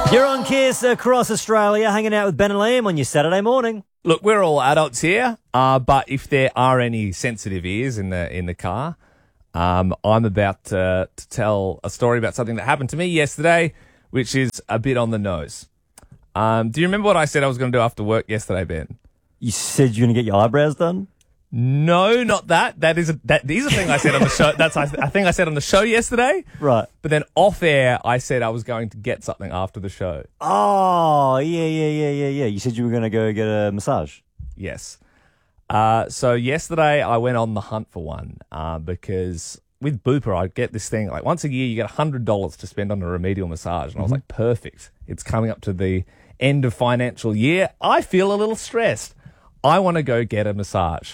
You're on Kiss across Australia, hanging out with Ben and Liam on your Saturday morning. Look, we're all adults here, but if there are any sensitive ears in the car, I'm about to tell a story about something that happened to me yesterday, which is a bit on the nose. Do you remember what I said I was going to do after work yesterday, Ben? You said you're going to get your eyebrows done? No, not that. That is a thing I said on the show. That's a thing I said on the show yesterday. Right. But then off air, I said I was going to get something after the show. Oh, yeah. You said you were going to go get a massage. Yes. So yesterday I went on the hunt for one because with Bupa I get this thing, like once a year you get $100 to spend on a remedial massage. And I was like, perfect. It's coming up to the end of financial year. I feel a little stressed. I want to go get a massage.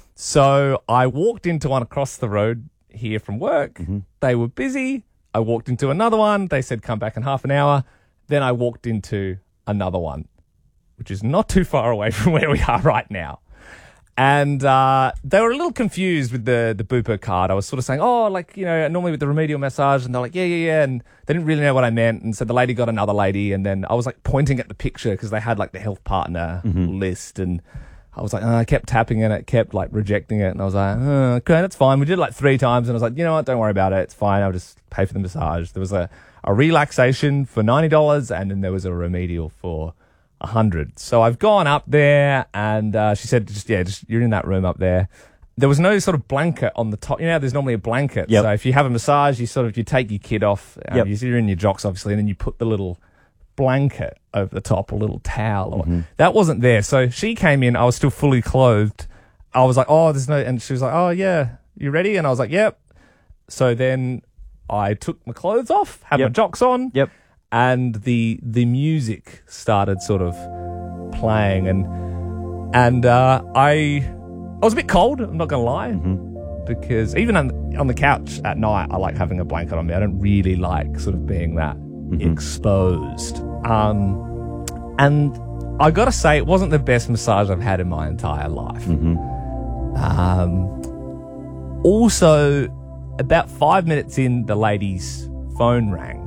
So I walked into one across the road here from work. They were busy. I walked into another one. They said, come back in half an hour. Then I walked into another one, which is not too far away from where we are right now. And they were a little confused with the Bupa card. I was sort of saying, normally with the remedial massage. And they're like, yeah. And they didn't really know what I meant. And so the lady got another lady. And then I was like pointing at the picture because they had like the health partner list. And I was like, I kept tapping and it kept like rejecting it. And I was like, okay, that's fine. We did it like 3 times. And I was like, you know what? Don't worry about it. It's fine. I'll just pay for the massage. There was a relaxation for $90. And then there was a remedial for $100. So I've gone up there and she said, just you're in that room up there. There was no sort of blanket on the top. You know, there's normally a blanket. Yep. So if you have a massage, you take your kid off. You're in your jocks, obviously, and then you put the little blanket over the top, a little towel. That wasn't there. So she came in. I was still fully clothed. I was like, oh, there's no. And she was like, oh, yeah, you ready? And I was like, yep. So then I took my clothes off, had my jocks on. Yep. And the music started sort of playing, and I was a bit cold. I'm not gonna lie, because even on the couch at night, I like having a blanket on me. I don't really like sort of being that exposed. And I gotta say, it wasn't the best massage I've had in my entire life. Also, about 5 minutes in, the lady's phone rang.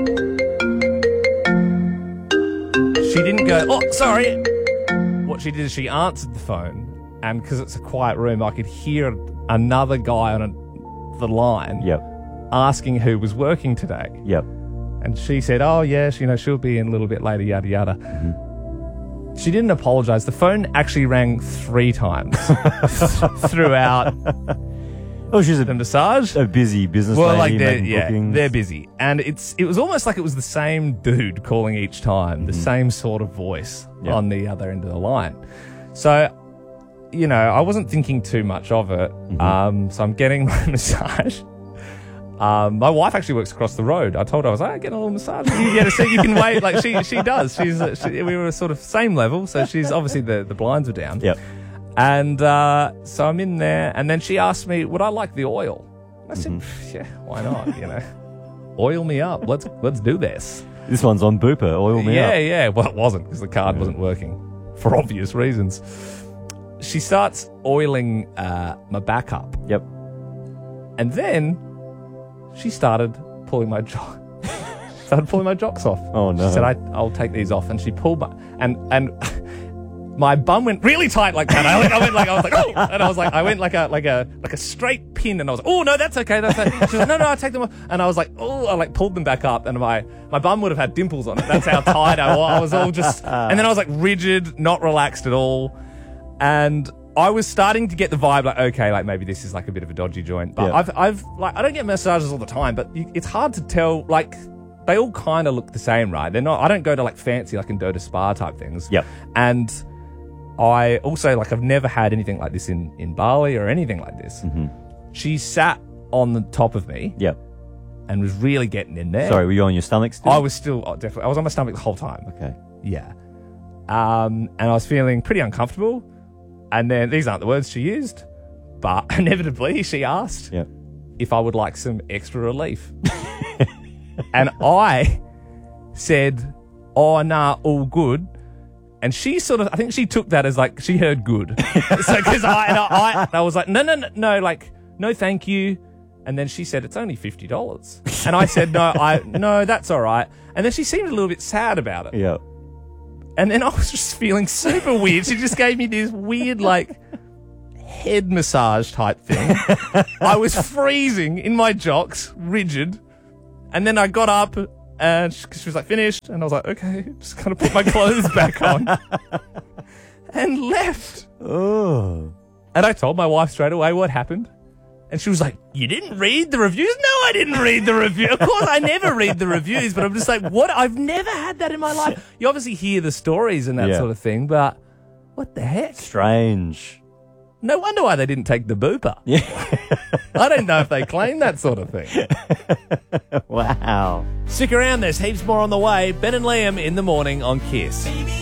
She didn't go, oh, sorry. What she did is she answered the phone, and because it's a quiet room, I could hear another guy on the line asking who was working today. And she said, oh, yeah, she'll be in a little bit later, yada, yada. She didn't apologise. The phone actually rang 3 times throughout she's the massage. A busy business lady making bookings. They're busy. And it was almost like it was the same dude calling each time, the same sort of voice on the other end of the line. So, I wasn't thinking too much of it. So I'm getting my massage. My wife actually works across the road. I told her, I was like, getting a little massage. You get a seat, you can wait. Like she does. We were sort of same level. So she's obviously the blinds were down. And so I'm in there, and then she asked me, would I like the oil? I said, yeah, why not? Oil me up. Let's do this. This one's on Bupa. Oil me up. Yeah. Well, it wasn't because the card wasn't working for obvious reasons. She starts oiling my back up. And then she started pulling my jocks off. Oh no! She said, "I'll take these off," and she pulled my and my bum went really tight like that. I went like oh, and I went like a straight pin, and I was like, oh no, that's okay. She was like, no, I'll take them off, and I was like, oh, I like pulled them back up, and my bum would have had dimples on it. That's how tight I was. I was all just, and then I was like rigid, not relaxed at all, and I was starting to get the vibe like, okay, like maybe this is like a bit of a dodgy joint. But I've like, I don't get massages all the time, but it's hard to tell, like, they all kind of look the same, right? They're not, I don't go to like fancy, like Endota Spa type things. And I also, like, I've never had anything like this in Bali or anything like this. She sat on the top of me. And was really getting in there. Sorry, were you on your stomach still? I was still, definitely. I was on my stomach the whole time. Okay. Yeah. And I was feeling pretty uncomfortable. And then, these aren't the words she used, but inevitably she asked if I would like some extra relief. And I said, oh, nah, all good. And she sort of, I think she took that as like, she heard good. So, because I was like, no, like, no, thank you. And then she said, it's only $50. And I said, no, that's all right. And then she seemed a little bit sad about it. Yeah. And then I was just feeling super weird. She just gave me this weird, like, head massage type thing. I was freezing in my jocks, rigid. And then I got up and she was like, finished. And I was like, okay, just kind of put my clothes back on and left. Oh. And I told my wife straight away what happened. And she was like, you didn't read the reviews? No, I didn't read the review. Of course, I never read the reviews, but I'm just like, what? I've never had that in my life. You obviously hear the stories and that sort of thing, but what the heck? Strange. No wonder why they didn't take the booper. Yeah. I don't know if they claim that sort of thing. Wow. Stick around, there's heaps more on the way. Ben and Liam in the morning on KISS.